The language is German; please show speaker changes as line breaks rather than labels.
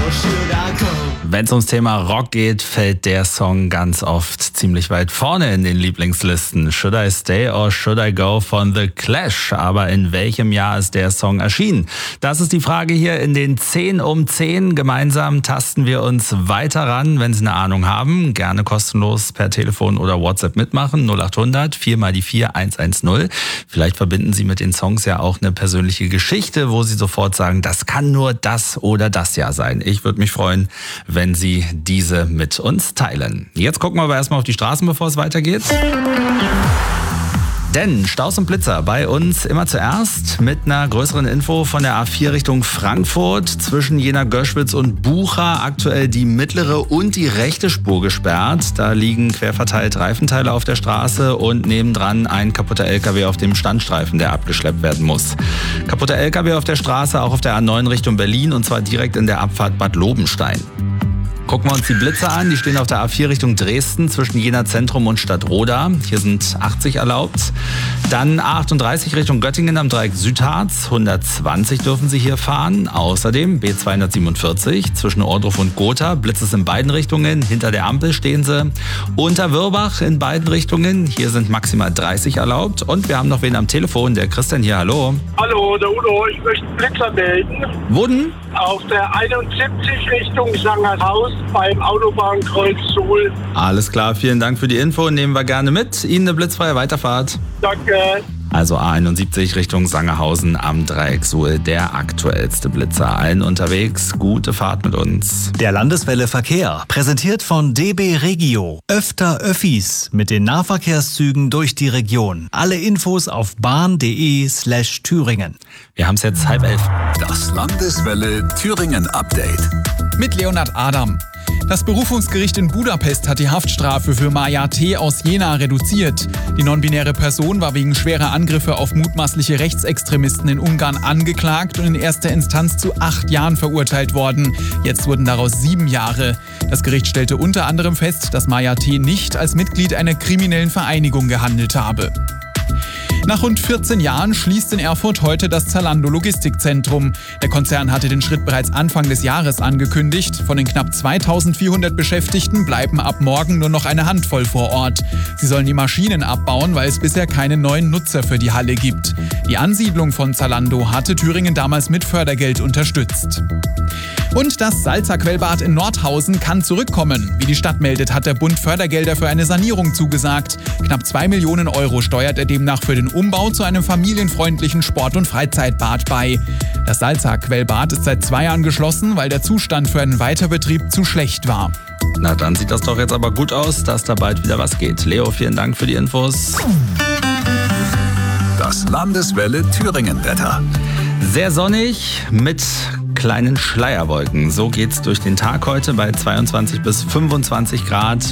Wenn es ums Thema Rock geht, fällt der Song ganz oft ziemlich weit vorne in den Lieblingslisten. Should I Stay or Should I Go von The Clash? Aber in welchem Jahr ist der Song erschienen? Das ist die Frage hier in den 10 um 10. Gemeinsam tasten wir uns weiter ran. Wenn Sie eine Ahnung haben, gerne kostenlos per Telefon oder WhatsApp mitmachen. 0800 4 mal die 4 110. Vielleicht verbinden Sie mit den Songs ja auch eine persönliche Geschichte, wo Sie sofort sagen, das kann nur das oder das Jahr sein. Ich würde mich freuen, wenn Sie diese mit uns teilen. Jetzt gucken wir aber erstmal auf die Straßen, bevor es weitergeht. Denn Staus und Blitzer bei uns immer zuerst mit einer größeren Info von der A4 Richtung Frankfurt. Zwischen Jena-Göschwitz und Bucha aktuell die mittlere und die rechte Spur gesperrt. Da liegen querverteilt Reifenteile auf der Straße und nebendran ein kaputter LKW auf dem Standstreifen, der abgeschleppt werden muss. Kaputter LKW auf der Straße, auch auf der A9 Richtung Berlin, und zwar direkt in der Abfahrt Bad Lobenstein. Gucken wir uns die Blitzer an. Die stehen auf der A4 Richtung Dresden zwischen Jena Zentrum und Stadtroda. Hier sind 80 erlaubt. Dann A38 Richtung Göttingen am Dreieck Südharz. 120 dürfen Sie hier fahren. Außerdem B247 zwischen Ohrdruf und Gotha. Blitz ist in beiden Richtungen. Hinter der Ampel stehen sie. Unter Würbach in beiden Richtungen. Hier sind maximal 30 erlaubt. Und wir haben noch wen am Telefon. Der Christian hier. Hallo.
Hallo, der Udo. Ich möchte Blitzer melden.
Wo denn?
Auf der 71 Richtung Sangerhaus beim Autobahnkreuz Suhl.
Alles klar, vielen Dank für die Info. Nehmen wir gerne mit. Ihnen eine blitzfreie Weiterfahrt.
Danke.
Also A71 Richtung Sangerhausen am Dreieck Suhl, der aktuellste Blitzer. Allen unterwegs, gute Fahrt mit uns.
Der Landeswelle Verkehr, präsentiert von DB Regio. Öfter Öffis mit den Nahverkehrszügen durch die Region. Alle Infos auf bahn.de/Thüringen.
Wir haben es jetzt 10:30.
Das Landeswelle Thüringen Update.
Mit Leonhard Adam. Das Berufungsgericht in Budapest hat die Haftstrafe für Maja T. aus Jena reduziert. Die non-binäre Person war wegen schwerer Angriffe auf mutmaßliche Rechtsextremisten in Ungarn angeklagt und in erster Instanz zu 8 Jahren verurteilt worden. Jetzt wurden daraus 7 Jahre. Das Gericht stellte unter anderem fest, dass Maja T. nicht als Mitglied einer kriminellen Vereinigung gehandelt habe. Nach rund 14 Jahren schließt in Erfurt heute das Zalando Logistikzentrum. Der Konzern hatte den Schritt bereits Anfang des Jahres angekündigt. Von den knapp 2400 Beschäftigten bleiben ab morgen nur noch eine Handvoll vor Ort. Sie sollen die Maschinen abbauen, weil es bisher keine neuen Nutzer für die Halle gibt. Die Ansiedlung von Zalando hatte Thüringen damals mit Fördergeld unterstützt. Und das Salzerquellbad in Nordhausen kann zurückkommen. Wie die Stadt meldet, hat der Bund Fördergelder für eine Sanierung zugesagt. Knapp 2 Millionen Euro steuert er demnach für den Umbau zu einem familienfreundlichen Sport- und Freizeitbad bei. Das Salzerquellbad ist seit 2 Jahren geschlossen, weil der Zustand für einen Weiterbetrieb zu schlecht war.
Na, dann sieht das doch jetzt aber gut aus, dass da bald wieder was geht. Leo, vielen Dank für die Infos.
Das Landeswelle Thüringen Wetter.
Sehr sonnig mit kleinen Schleierwolken. So geht's durch den Tag heute bei 22 bis 25 Grad.